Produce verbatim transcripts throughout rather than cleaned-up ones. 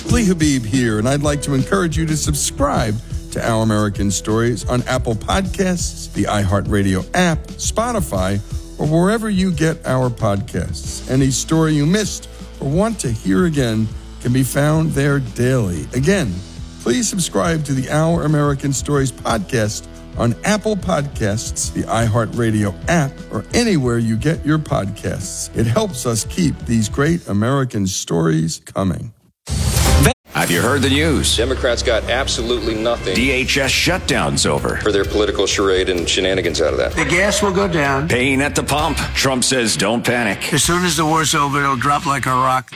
Lee Habib here, and I'd like to encourage you to subscribe to Our American Stories on Apple Podcasts, the iHeartRadio app, Spotify, or wherever you get our podcasts. Any story you missed or want to hear again can be found there daily. Again, please subscribe to the Our American Stories podcast on Apple Podcasts, the iHeartRadio app, or anywhere you get your podcasts. It helps us keep these great American stories coming. Have you heard the news? Democrats got absolutely nothing. D H S shutdown's over. For their political charade and shenanigans out of that. The gas will go down. Pain at the pump. Trump says don't panic. As soon as the war's over, it'll drop like a rock.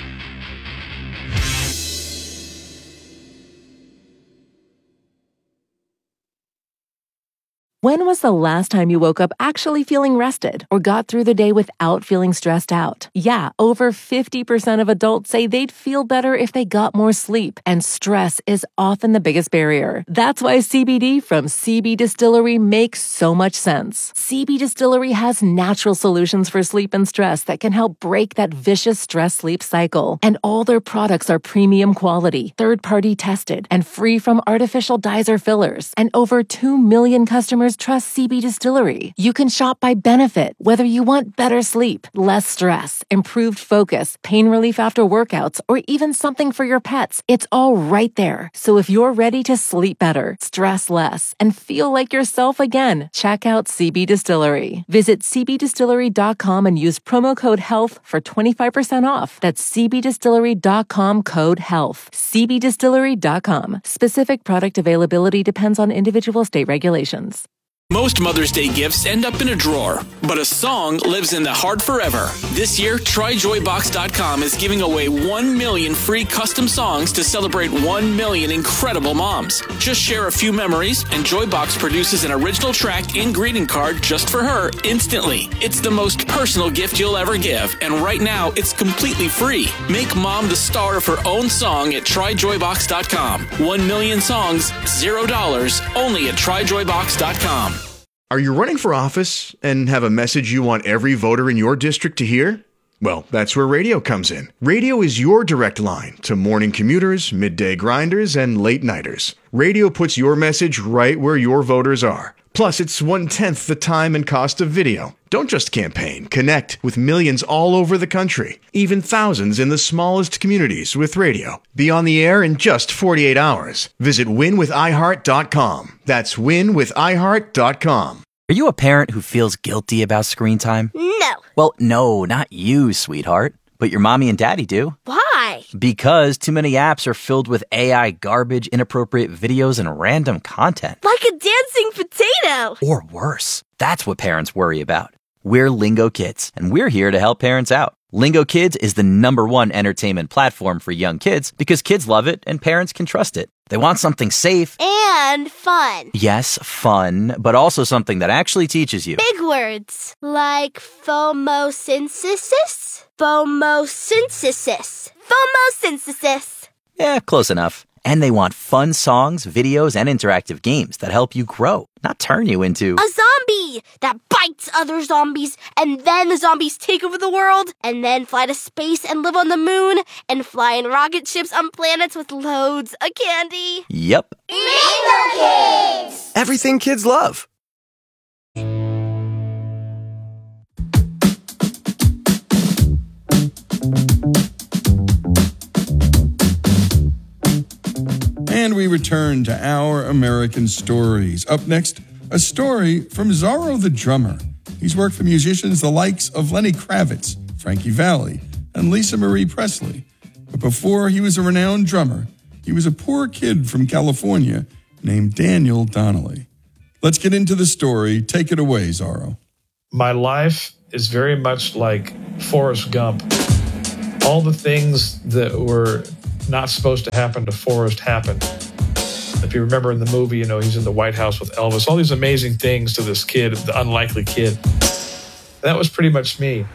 When was the last time you woke up actually feeling rested or got through the day without feeling stressed out? Yeah, over fifty percent of adults say they'd feel better if they got more sleep, and stress is often the biggest barrier. That's why C B D from C B Distillery makes so much sense. C B Distillery has natural solutions for sleep and stress that can help break that vicious stress-sleep cycle. And all their products are premium quality, third-party tested, and free from artificial dyes or fillers. And over two million customers trust C B Distillery. You can shop by benefit, whether you want better sleep, less stress, improved focus, pain relief after workouts, or even something for your pets. It's all right there. So if you're ready to sleep better, stress less, and feel like yourself again, check out C B Distillery. Visit c b distillery dot com and use promo code HEALTH for twenty-five percent off. That's c b distillery dot com code HEALTH. c b distillery dot com. Specific product availability depends on individual state regulations. Most Mother's Day gifts end up in a drawer, but a song lives in the heart forever. This year, try joy box dot com is giving away one million free custom songs to celebrate one million incredible moms. Just share a few memories, and Joybox produces an original track and greeting card just for her instantly. It's the most personal gift you'll ever give, and right now, it's completely free. Make mom the star of her own song at try joy box dot com. One million songs, zero dollars, only at try joy box dot com. Are you running for office and have a message you want every voter in your district to hear? Well, that's where radio comes in. Radio is your direct line to morning commuters, midday grinders, and late nighters. Radio puts your message right where your voters are. Plus, it's one-tenth the time and cost of video. Don't just campaign. Connect with millions all over the country, even thousands in the smallest communities with radio. Be on the air in just forty-eight hours. Visit win with i heart dot com. That's win with i heart dot com. Are you a parent who feels guilty about screen time? No. Well, no, not you, sweetheart. But your mommy and daddy do. Why? Because too many apps are filled with A I garbage, inappropriate videos, and random content. Like a dancing potato. Or worse. That's what parents worry about. We're Lingo Kids, and we're here to help parents out. Lingo Kids is the number one entertainment platform for young kids because kids love it and parents can trust it. They want something safe. And fun. Yes, fun, but also something that actually teaches you. Big words like phomosynthesis, phomosynthesis, phomosynthesis. Yeah, close enough. And they want fun songs, videos, and interactive games that help you grow, not turn you into a zombie that bites other zombies, and then the zombies take over the world, and then fly to space and live on the moon, and fly in rocket ships on planets with loads of candy. Yep. Lingo Kids! Everything kids love. And we return to Our American Stories. Up next, a story from Zorro the Drummer. He's worked for musicians the likes of Lenny Kravitz, Frankie Valli, and Lisa Marie Presley. But before he was a renowned drummer, he was a poor kid from California named Daniel Donnelly. Let's get into the story. Take it away, Zorro. My life is very much like Forrest Gump. All the things that were not supposed to happen to Forrest happened. If you remember in the movie, you know, he's in the White House with Elvis, all these amazing things to this kid, the unlikely kid. That was pretty much me.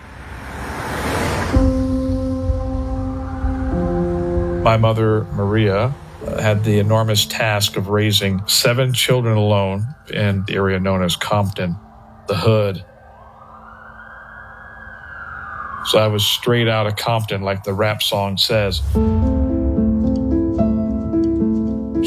My mother, Maria, had the enormous task of raising seven children alone in the area known as Compton, the hood. So I was straight out of Compton, like the rap song says.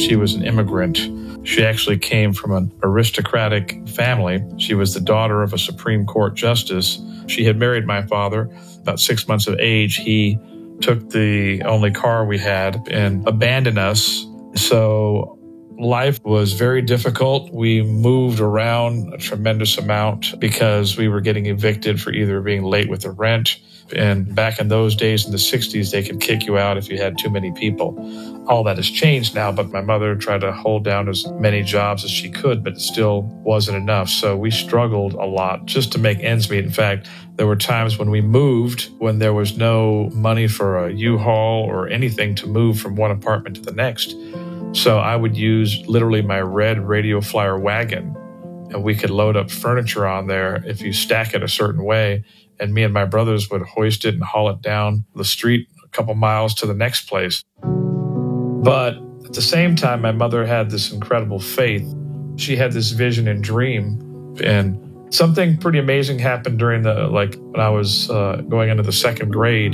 She was an immigrant. She actually came from an aristocratic family. She was the daughter of a Supreme Court justice. She had married my father. About six months of age, he took the only car we had and abandoned us. So life was very difficult. We moved around a tremendous amount because we were getting evicted for either being late with the rent. And back in those days, in the sixties, they could kick you out if you had too many people. All that has changed now, but my mother tried to hold down as many jobs as she could, but it still wasn't enough. So we struggled a lot just to make ends meet. In fact, there were times when we moved when there was no money for a U-Haul or anything to move from one apartment to the next. So I would use literally my red Radio Flyer wagon, and we could load up furniture on there if you stack it a certain way. And me and my brothers would hoist it and haul it down the street a couple miles to the next place. But at the same time, my mother had this incredible faith. She had this vision and dream. And something pretty amazing happened during the, like when I was uh, going into the second grade.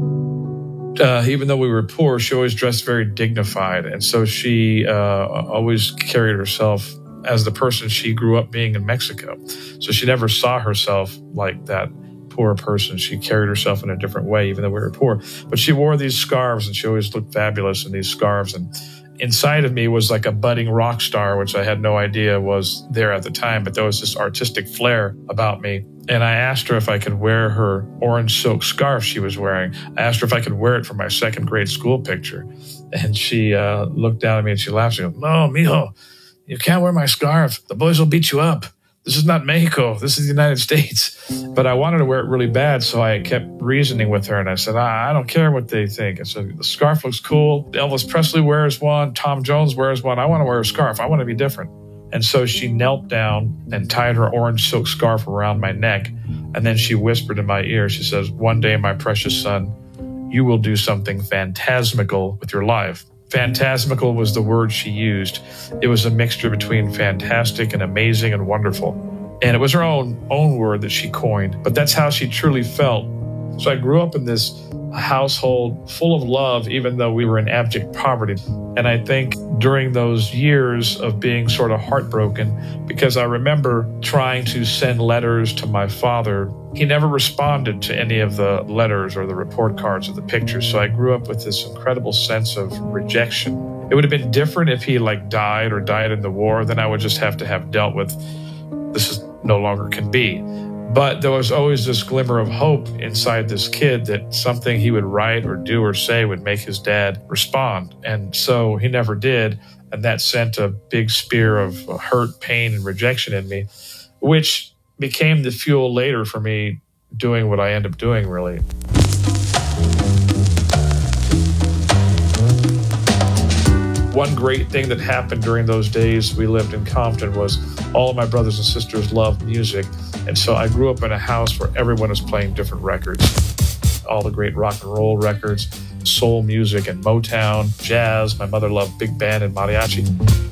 Uh, even though we were poor, she always dressed very dignified. And so she uh, always carried herself as the person she grew up being in Mexico. So she never saw herself like that poor person. She carried herself in a different way, even though we were poor. But she wore these scarves, and she always looked fabulous in these scarves. And inside of me was like a budding rock star, which I had no idea was there at the time, but there was this artistic flair about me. And I asked her if I could wear her orange silk scarf she was wearing. I asked her if I could wear it for my second grade school picture. And she uh, looked down at me and she laughed. She goes, "No, mijo, you can't wear my scarf. The boys will beat you up. This is not Mexico. This is the United States." But I wanted to wear it really bad, so I kept reasoning with her. And I said, I, I don't care what they think. I said, the scarf looks cool. Elvis Presley wears one. Tom Jones wears one. I want to wear a scarf. I want to be different. And so she knelt down and tied her orange silk scarf around my neck. And then she whispered in my ear, she says, "One day, my precious son, you will do something phantasmical with your life." Phantasmical was the word she used. It was a mixture between fantastic and amazing and wonderful. And it was her own own word that she coined, but that's how she truly felt. So I grew up in this household full of love, even though we were in abject poverty. And I think during those years of being sort of heartbroken, because I remember trying to send letters to my father, he never responded to any of the letters or the report cards or the pictures. So I grew up with this incredible sense of rejection. It would have been different if he like died or died in the war. Then I would just have to have dealt with, this is no longer can be. But there was always this glimmer of hope inside this kid that something he would write or do or say would make his dad respond. And so he never did. And that sent a big spear of hurt, pain, and rejection in me, which became the fuel later for me doing what I ended up doing, really. One great thing that happened during those days we lived in Compton was all of my brothers and sisters loved music. And so I grew up in a house where everyone was playing different records. All the great rock and roll records, soul music and Motown, jazz. My mother loved big band and mariachi.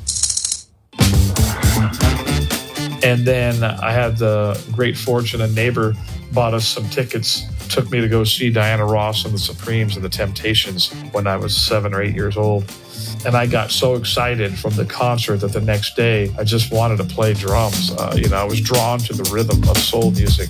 And then I had the great fortune, a neighbor bought us some tickets, took me to go see Diana Ross and the Supremes and the Temptations when I was seven or eight years old. And I got so excited from the concert that the next day I just wanted to play drums. Uh, you know, I was drawn to the rhythm of soul music.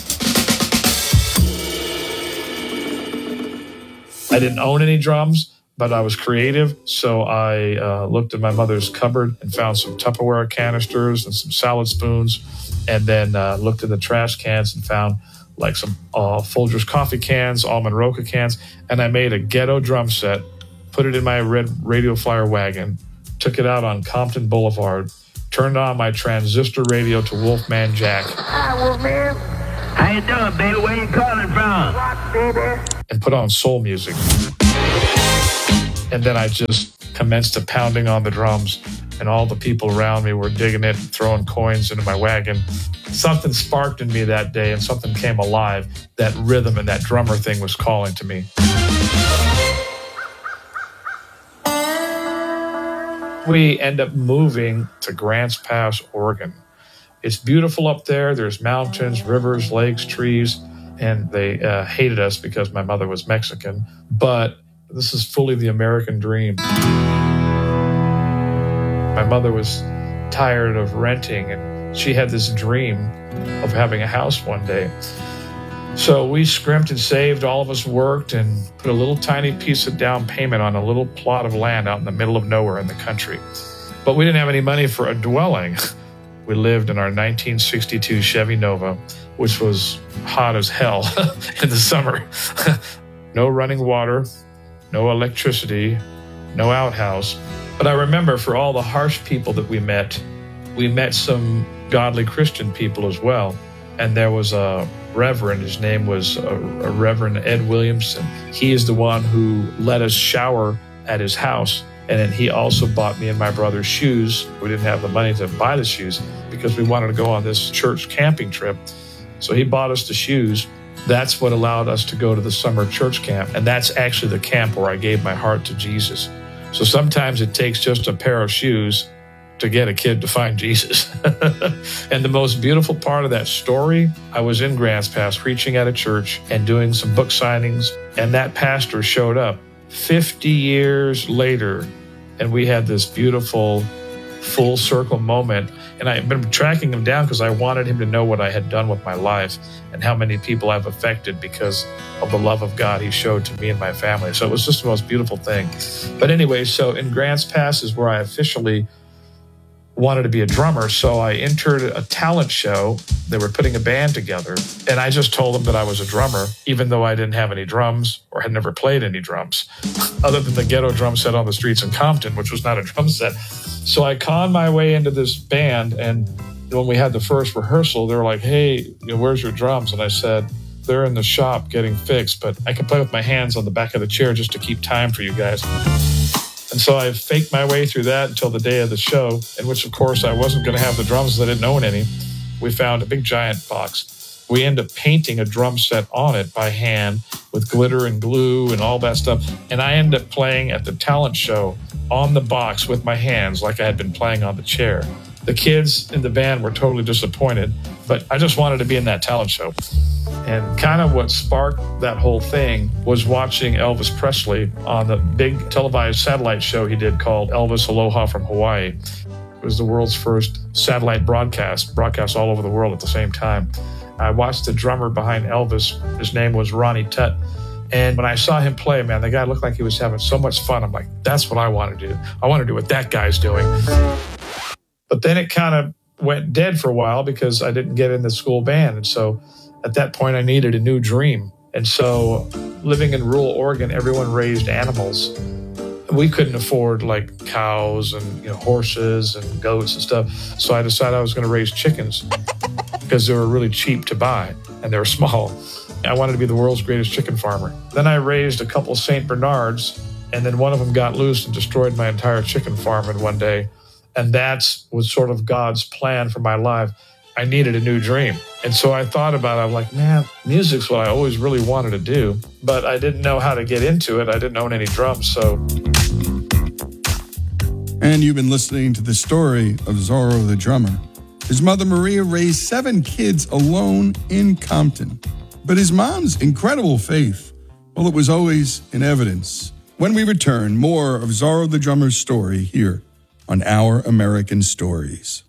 I didn't own any drums, but I was creative. So I uh, looked in my mother's cupboard and found some Tupperware canisters and some salad spoons, and then uh, looked in the trash cans and found like some uh, Folgers coffee cans, Almond Roca cans, and I made a ghetto drum set, put it in my red Radio Flyer wagon, took it out on Compton Boulevard, turned on my transistor radio to Wolfman Jack. Hi, Wolfman. How you doing, baby? Where you calling from? Rock, baby. And put on soul music. And then I just commenced to pounding on the drums, and all the people around me were digging it, throwing coins into my wagon. Something sparked in me that day, and something came alive. That rhythm and that drummer thing was calling to me. We end up moving to Grants Pass, Oregon. It's beautiful up there. There's mountains, rivers, lakes, trees, and they uh, hated us because my mother was Mexican. But this is fully the American dream. My mother was tired of renting, and she had this dream of having a house one day. So we scrimped and saved, all of us worked and put a little tiny piece of down payment on a little plot of land out in the middle of nowhere in the country. But we didn't have any money for a dwelling. We lived in our nineteen sixty-two Chevy Nova, which was hot as hell in the summer. No running water, no electricity, no outhouse. But I remember for all the harsh people that we met, we met some godly Christian people as well. And there was a reverend, his name was a, a Reverend Ed Williamson. He is the one who let us shower at his house. And then he also bought me and my brother shoes. We didn't have the money to buy the shoes because we wanted to go on this church camping trip. So he bought us the shoes. That's what allowed us to go to the summer church camp. And that's actually the camp where I gave my heart to Jesus. So sometimes it takes just a pair of shoes to get a kid to find Jesus. And the most beautiful part of that story, I was in Grants Pass preaching at a church and doing some book signings, and that pastor showed up fifty years later, and we had this beautiful full circle moment. And I've been tracking him down because I wanted him to know what I had done with my life and how many people I've affected because of the love of God he showed to me and my family. So it was just the most beautiful thing. But anyway, so in Grants Pass is where I officially wanted to be a drummer. So I entered a talent show. They were putting a band together, and I just told them that I was a drummer, even though I didn't have any drums or had never played any drums, other than the ghetto drum set on the streets in Compton, which was not a drum set. So I conned my way into this band, and when we had the first rehearsal, they were like, hey, you know, where's your drums? And I said, they're in the shop getting fixed, but I can play with my hands on the back of the chair just to keep time for you guys. And so I faked my way through that until the day of the show, in which, of course, I wasn't going to have the drums because I didn't own any. We found a big giant box. We ended up painting a drum set on it by hand with glitter and glue and all that stuff. And I ended up playing at the talent show on the box with my hands like I had been playing on the chair. The kids in the band were totally disappointed, but I just wanted to be in that talent show. And kind of what sparked that whole thing was watching Elvis Presley on the big televised satellite show he did called Elvis Aloha from Hawaii. It was the world's first satellite broadcast, broadcast all over the world at the same time. I watched the drummer behind Elvis. His name was Ronnie Tutt. And when I saw him play, man, the guy looked like he was having so much fun. I'm like, that's what I want to do. I want to do what that guy's doing. But then it kind of went dead for a while because I didn't get in the school band. And so at that point, I needed a new dream. And so living in rural Oregon, everyone raised animals. We couldn't afford like cows and, you know, horses and goats and stuff. So I decided I was going to raise chickens because they were really cheap to buy and they were small. I wanted to be the world's greatest chicken farmer. Then I raised a couple Saint Bernards, and then one of them got loose and destroyed my entire chicken farm in one day. And that was sort of God's plan for my life. I needed a new dream. And so I thought about it. I'm like, man, music's what I always really wanted to do, but I didn't know how to get into it. I didn't own any drums, so. And you've been listening to the story of Zorro the drummer. His mother, Maria, raised seven kids alone in Compton. But his mom's incredible faith, well, it was always in evidence. When we return, more of Zorro the drummer's story here on Our American Stories.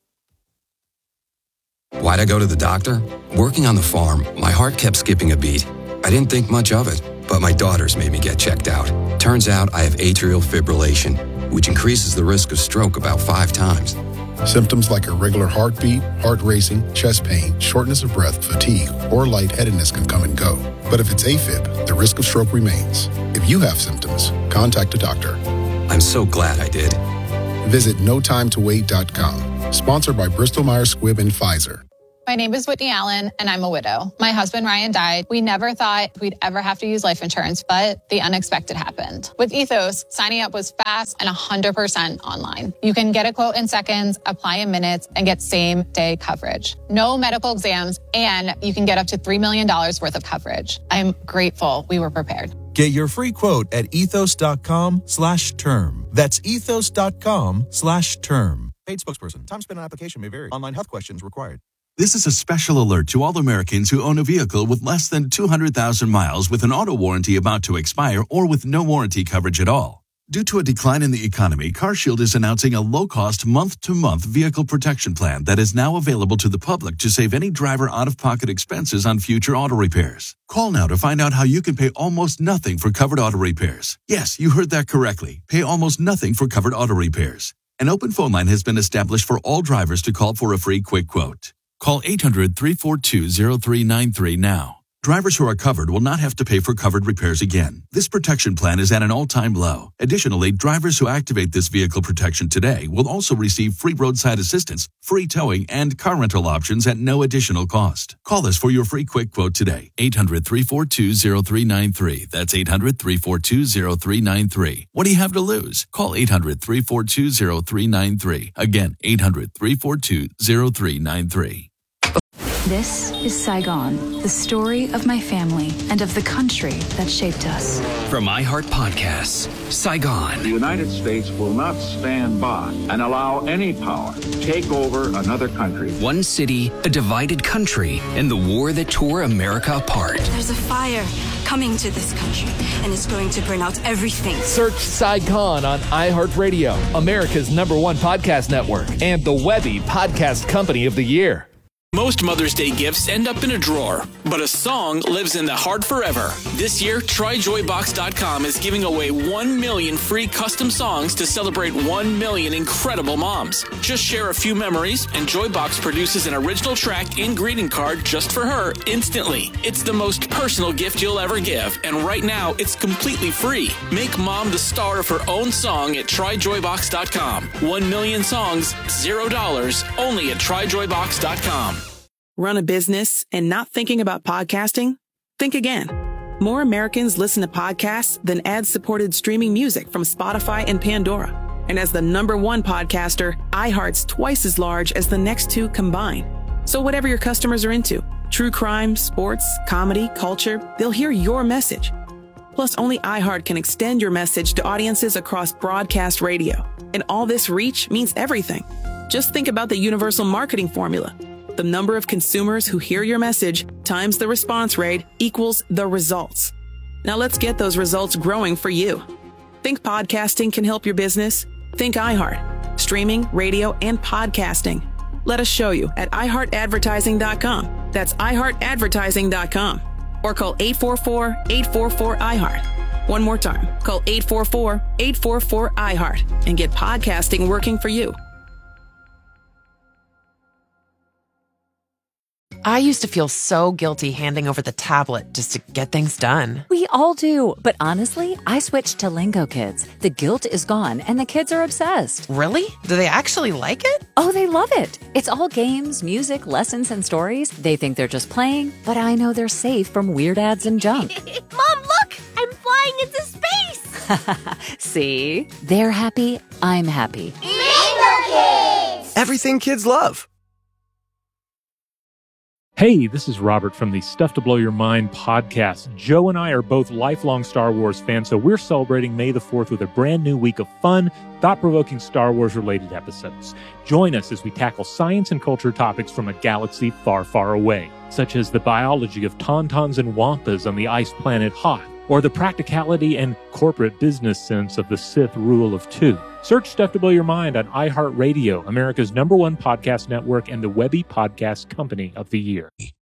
Why'd I go to the doctor? Working on the farm, my heart kept skipping a beat. I didn't think much of it, but my daughters made me get checked out. Turns out I have atrial fibrillation, which increases the risk of stroke about five times. Symptoms like irregular heartbeat, heart racing, chest pain, shortness of breath, fatigue, or lightheadedness can come and go. But if it's AFib, the risk of stroke remains. If you have symptoms, contact a doctor. I'm so glad I did. Visit no time to wait dot com. Sponsored by Bristol Myers Squibb and Pfizer. My name is Whitney Allen, and I'm a widow. My husband, Ryan, died. We never thought we'd ever have to use life insurance, but the unexpected happened. With Ethos, signing up was fast and one hundred percent online. You can get a quote in seconds, apply in minutes, and get same-day coverage. No medical exams, and you can get up to three million dollars worth of coverage. I'm grateful we were prepared. Get your free quote at ethos.com slash term. That's ethos.com slash term. Paid spokesperson. Time spent on application may vary. Online health questions required. This is a special alert to all Americans who own a vehicle with less than two hundred thousand miles with an auto warranty about to expire or with no warranty coverage at all. Due to a decline in the economy, CarShield is announcing a low-cost month-to-month vehicle protection plan that is now available to the public to save any driver out-of-pocket expenses on future auto repairs. Call now to find out how you can pay almost nothing for covered auto repairs. Yes, you heard that correctly. Pay almost nothing for covered auto repairs. An open phone line has been established for all drivers to call for a free quick quote. Call eight hundred, three four two, zero three nine three now. Drivers who are covered will not have to pay for covered repairs again. This protection plan is at an all-time low. Additionally, drivers who activate this vehicle protection today will also receive free roadside assistance, free towing, and car rental options at no additional cost. Call us for your free quick quote today. eight hundred, three four two, zero three nine three. That's eight hundred, three four two, zero three nine three. What do you have to lose? Call eight hundred, three four two, zero three nine three. Again, eight hundred, three four two, zero three nine three. This is Saigon, the story of my family and of the country that shaped us. From iHeart Podcasts, Saigon. The United States will not stand by and allow any power to take over another country. One city, a divided country, and the war that tore America apart. There's a fire coming to this country, and it's going to burn out everything. Search Saigon on iHeartRadio, America's number one podcast network, and the Webby Podcast Company of the Year. Most Mother's Day gifts end up in a drawer, but a song lives in the heart forever. This year, Try Joy Box dot com is giving away one million free custom songs to celebrate one million incredible moms. Just share a few memories, and Joybox produces an original track and greeting card just for her instantly. It's the most personal gift you'll ever give, and right now, it's completely free. Make mom the star of her own song at Try Joy Box dot com. One million songs, zero dollars, only at Try Joy Box dot com. Run a business and not thinking about podcasting? Think again. More Americans listen to podcasts than ad-supported streaming music from Spotify and Pandora. And as the number one podcaster, iHeart's twice as large as the next two combined. So whatever your customers are into, true crime, sports, comedy, culture, they'll hear your message. Plus, only iHeart can extend your message to audiences across broadcast radio. And all this reach means everything. Just think about the universal marketing formula. The number of consumers who hear your message times the response rate equals the results. Now let's get those results growing for you. Think podcasting can help your business? Think iHeart. Streaming, radio, and podcasting. Let us show you at i heart advertising dot com. That's i heart advertising dot com. Or call eight four four, eight four four, I heart. One more time. Call eight four four, eight four four, I heart and get podcasting working for you. I used to feel so guilty handing over the tablet just to get things done. We all do. But honestly, I switched to Lingo Kids. The guilt is gone and the kids are obsessed. Really? Do they actually like it? Oh, they love it. It's all games, music, lessons, and stories. They think they're just playing, but I know they're safe from weird ads and junk. Mom, look! I'm flying into space! See? They're happy. I'm happy. Lingo Kids! Everything kids love. Hey, this is Robert from the Stuff to Blow Your Mind podcast. Joe and I are both lifelong Star Wars fans, so we're celebrating May the fourth with a brand new week of fun, thought-provoking Star Wars-related episodes. Join us as we tackle science and culture topics from a galaxy far, far away, such as the biology of tauntauns and wampas on the ice planet Hoth, or the practicality and corporate business sense of the Sith rule of two. Search Stuff to Blow Your Mind on iHeartRadio, America's number one podcast network and the Webby Podcast Company of the Year.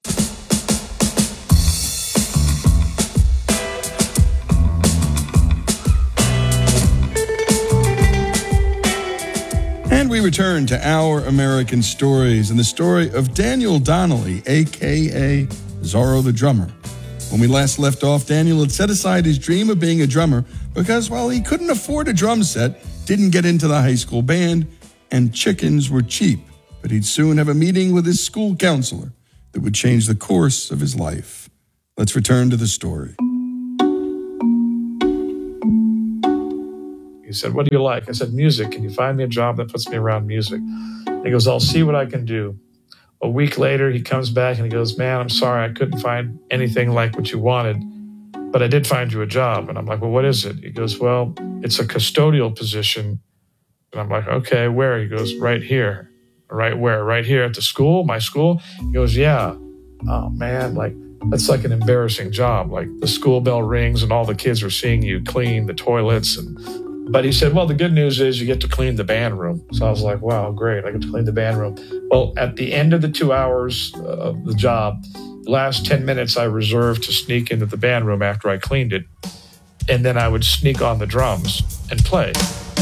And we return to Our American Stories and the story of Daniel Donnelly, a k a. Zorro the Drummer. When we last left off, Daniel had set aside his dream of being a drummer because, well, he couldn't afford a drum set, didn't get into the high school band, and chickens were cheap. But he'd soon have a meeting with his school counselor that would change the course of his life. Let's return to the story. He said, "What do you like?" I said, "Music. Can you find me a job that puts me around music?" And he goes, "I'll see what I can do." A week later, he comes back and he goes, "Man, I'm sorry, I couldn't find anything like what you wanted, but I did find you a job." And I'm like, "Well, what is it?" He goes, "Well, it's a custodial position." And I'm like, "Okay, where?" He goes, "Right here." "Right where?" "Right here at the school, my school?" He goes, "Yeah." Oh, man, like, that's like an embarrassing job. Like, the school bell rings and all the kids are seeing you clean the toilets and But he said, well, the good news is you get to clean the band room. So I was like, wow, great. I get to clean the band room. Well, at the end of the two hours of the job, the last ten minutes I reserved to sneak into the band room after I cleaned it. And then I would sneak on the drums and play.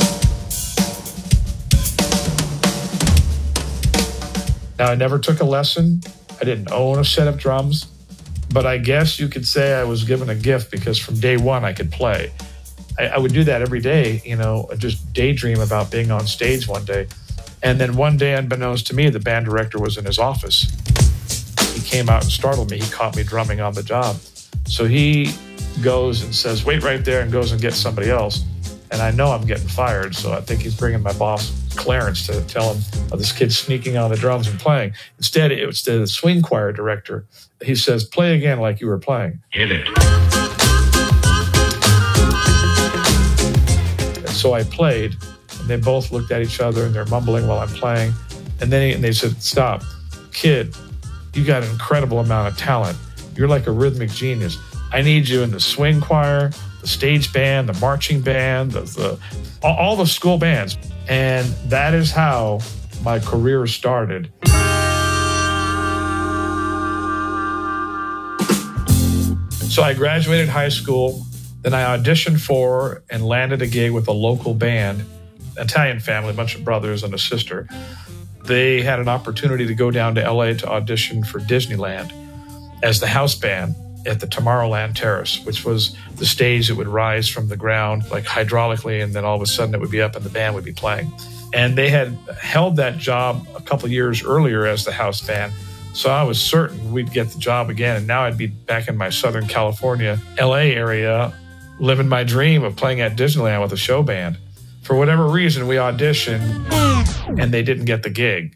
Now, I never took a lesson. I didn't own a set of drums. But I guess you could say I was given a gift because from day one I could play. I, I would do that every day, you know, just daydream about being on stage one day. And then one day, unbeknownst to me, the band director was in his office. He came out and startled me. He caught me drumming on the job. So he goes and says, wait right there, and goes and gets somebody else. And I know I'm getting fired, so I think he's bringing my boss, Clarence, to tell him of this kid sneaking on the drums and playing. Instead, it was the swing choir director. He says, play again like you were playing. Hit it. And so I played, and they both looked at each other, and they're mumbling while I'm playing. And then he, and they said, stop. Kid, you got an incredible amount of talent. You're like a rhythmic genius. I need you in the swing choir, the stage band, the marching band, the, the all, all the school bands. And that is how my career started. So I graduated high school, then I auditioned for and landed a gig with a local band, Italian family, a bunch of brothers and a sister. They had an opportunity to go down to L A to audition for Disneyland as the house band at the Tomorrowland Terrace, which was the stage that would rise from the ground like hydraulically, and then all of a sudden it would be up and the band would be playing. And they had held that job a couple of years earlier as the house band. So I was certain we'd get the job again. And now I'd be back in my Southern California, L A area, living my dream of playing at Disneyland with a show band. For whatever reason, we auditioned and they didn't get the gig.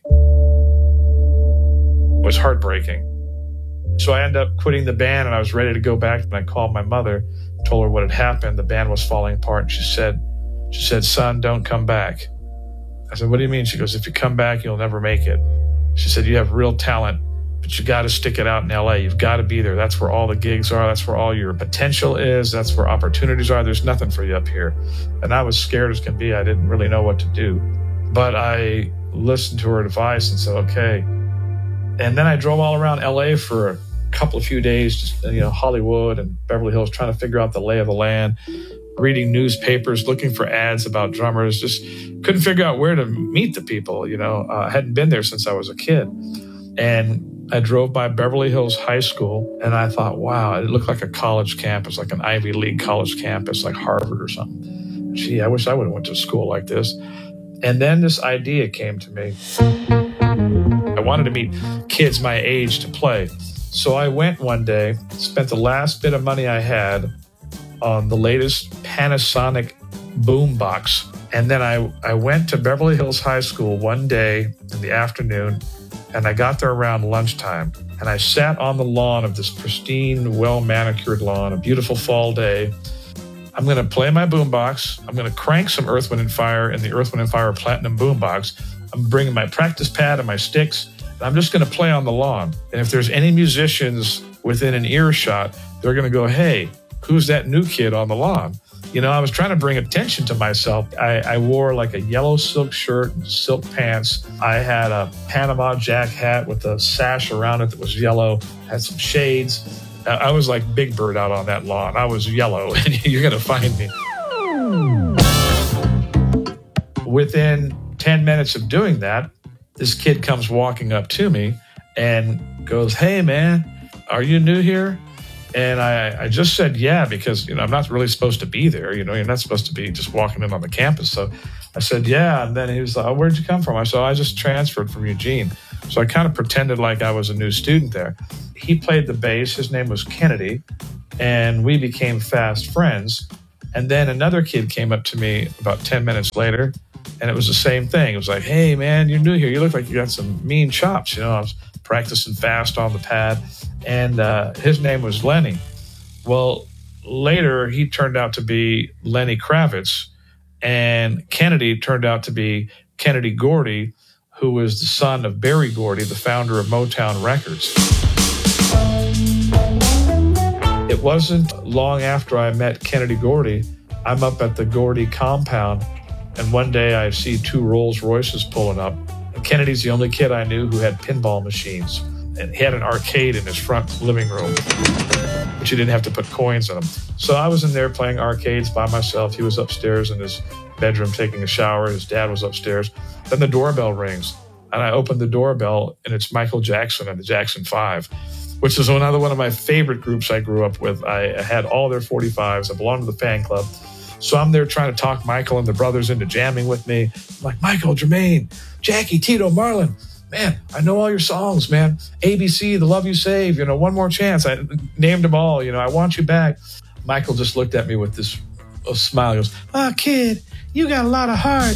It was heartbreaking. So I ended up quitting the band and I was ready to go back. And I called my mother, told her what had happened. The band was falling apart. And she said, she said, son, don't come back. I said, what do you mean? She goes, if you come back, you'll never make it. She said, you have real talent, but you got to stick it out in L A. You've got to be there. That's where all the gigs are. That's where all your potential is. That's where opportunities are. There's nothing for you up here. And I was scared as can be. I didn't really know what to do. But I listened to her advice and said, okay. And then I drove all around L A for a couple of few days, just, you know, Hollywood and Beverly Hills, trying to figure out the lay of the land, reading newspapers, looking for ads about drummers, just couldn't figure out where to meet the people. You know, uh, I hadn't been there since I was a kid. And I drove by Beverly Hills High School and I thought, wow, it looked like a college campus, like an Ivy League college campus, like Harvard or something. Gee, I wish I would have went to school like this. And then this idea came to me. I wanted to meet kids my age to play. So I went one day, spent the last bit of money I had on the latest Panasonic boombox. And then I, I went to Beverly Hills High School one day in the afternoon, and I got there around lunchtime. And I sat on the lawn of this pristine, well-manicured lawn, a beautiful fall day. I'm going to play my boombox. I'm going to crank some Earth, Wind and Fire in the Earth, Wind and Fire Platinum boombox. I'm bringing my practice pad and my sticks. And I'm just going to play on the lawn. And if there's any musicians within an earshot, they're going to go, hey, who's that new kid on the lawn? You know, I was trying to bring attention to myself. I, I wore like a yellow silk shirt and silk pants. I had a Panama Jack hat with a sash around it that was yellow, had some shades. I was like Big Bird out on that lawn. I was yellow, and you're going to find me. Within ten minutes of doing that, this kid comes walking up to me and goes, hey, man, are you new here? And I, I just said, yeah, because, you know, I'm not really supposed to be there. You know, you're not supposed to be just walking in on the campus. So I said, yeah. And then he was like, oh, where'd you come from? I said, I just transferred from Eugene. So I kind of pretended like I was a new student there. He played the bass. His name was Kennedy. And we became fast friends. And then another kid came up to me about ten minutes later. And it was the same thing. It was like, hey, man, you're new here. You look like you got some mean chops. You know, I was practicing fast on the pad. And uh, his name was Lenny. Well, later he turned out to be Lenny Kravitz, and Kennedy turned out to be Kennedy Gordy, who was the son of Berry Gordy, the founder of Motown Records. It wasn't long after I met Kennedy Gordy I'm up at the Gordy compound, and one day I see two Rolls Royces pulling up. And Kennedy's the only kid I knew who had pinball machines. And he had an arcade in his front living room, but you didn't have to put coins in them. So I was in there playing arcades by myself. He was upstairs in his bedroom taking a shower. His dad was upstairs. Then the doorbell rings, and I opened the doorbell, and it's Michael Jackson and the Jackson Five, which is another one of my favorite groups I grew up with. I had all their forty-fives. I belonged to the fan club. So I'm there trying to talk Michael and the brothers into jamming with me. I'm like, Michael, Jermaine, Jackie, Tito, Marlon, man, I know all your songs, man. A B C, The Love You Save, you know, One More Chance. I named them all, you know, I Want You Back. Michael just looked at me with this uh, smile. He goes, ah, oh, kid, you got a lot of heart.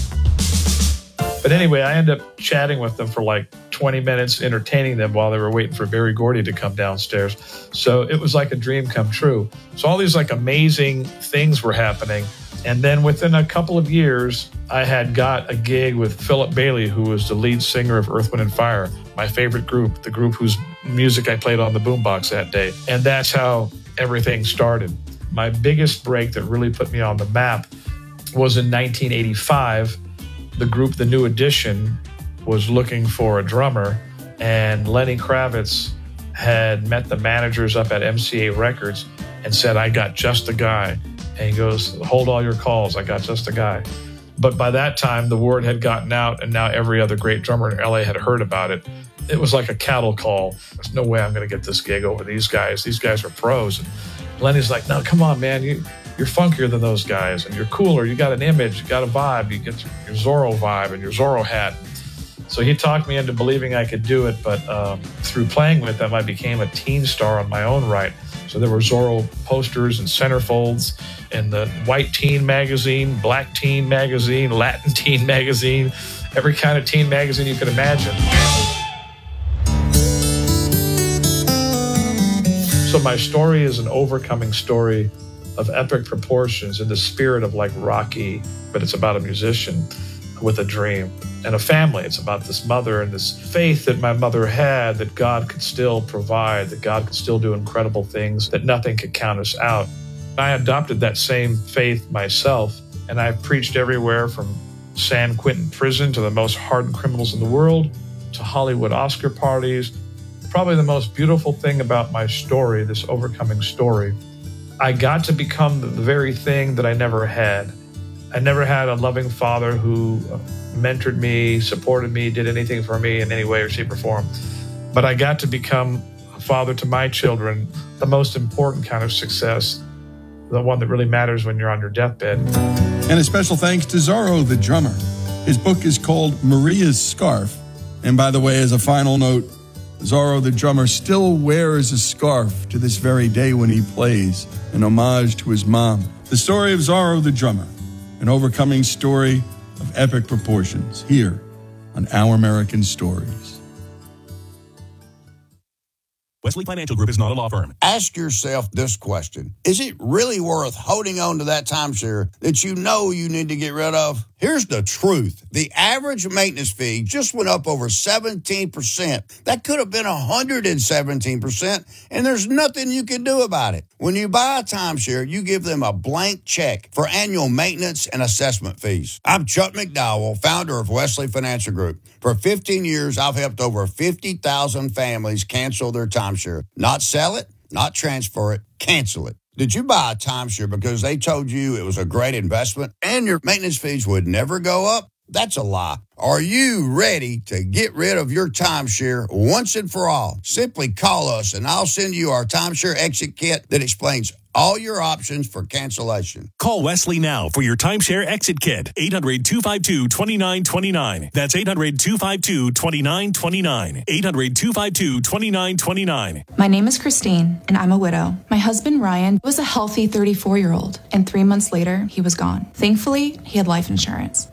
But anyway, I ended up chatting with them for like twenty minutes, entertaining them while they were waiting for Barry Gordy to come downstairs. So it was like a dream come true. So all these like amazing things were happening. And then within a couple of years, I had got a gig with Philip Bailey, who was the lead singer of Earth, Wind and Fire, my favorite group, the group whose music I played on the boombox that day. And that's how everything started. My biggest break that really put me on the map was in nineteen eighty-five. The group, The New Edition, was looking for a drummer, and Lenny Kravitz had met the managers up at M C A Records and said, I got just the guy. And he goes, hold all your calls, I got just the guy. But by that time, the word had gotten out, and now every other great drummer in L A had heard about it. It was like a cattle call. There's no way I'm going to get this gig over these guys. These guys are pros. And Lenny's like, no, come on, man. You, you're funkier than those guys, and you're cooler. You got an image. You got a vibe. You get your Zorro vibe and your Zorro hat. So he talked me into believing I could do it, but um, through playing with them, I became a teen star on my own right. So there were Zorro posters and centerfolds in the white teen magazine, black teen magazine, Latin teen magazine, every kind of teen magazine you could imagine. So my story is an overcoming story of epic proportions in the spirit of like Rocky, but it's about a musician with a dream and a family. It's about this mother and this faith that my mother had, that God could still provide, that God could still do incredible things, that nothing could count us out. I adopted that same faith myself, and I've preached everywhere from San Quentin prison to the most hardened criminals in the world, to Hollywood Oscar parties. Probably the most beautiful thing about my story, this overcoming story, I got to become the very thing that I never had. I never had a loving father who mentored me, supported me, did anything for me in any way or shape or form. But I got to become a father to my children, the most important kind of success, the one that really matters when you're on your deathbed. And a special thanks to Zorro the drummer. His book is called Maria's Scarf. And by the way, as a final note, Zorro the drummer still wears a scarf to this very day when he plays, an homage to his mom. The story of Zorro the drummer, an overcoming story of epic proportions, here on Our American Stories. Wesley Financial Group is not a law firm. Ask yourself this question. Is it really worth holding on to that timeshare that you know you need to get rid of? Here's the truth. The average maintenance fee just went up over seventeen percent. That could have been one hundred seventeen percent, and there's nothing you can do about it. When you buy a timeshare, you give them a blank check for annual maintenance and assessment fees. I'm Chuck McDowell, founder of Wesley Financial Group. For fifteen years, I've helped over fifty thousand families cancel their timeshare. Not sell it, not transfer it, cancel it. Did you buy a timeshare because they told you it was a great investment and your maintenance fees would never go up? That's a lie. Are you ready to get rid of your timeshare once and for all? Simply call us and I'll send you our timeshare exit kit that explains all your options for cancellation. Call Wesley now for your timeshare exit kit. eight hundred, two five two, two nine two nine. That's eight hundred, two five two, two nine two nine. eight hundred, two five two, two nine two nine. My name is Christine, and I'm a widow. My husband, Ryan, was a healthy thirty-four-year-old, and three months later, he was gone. Thankfully, he had life insurance.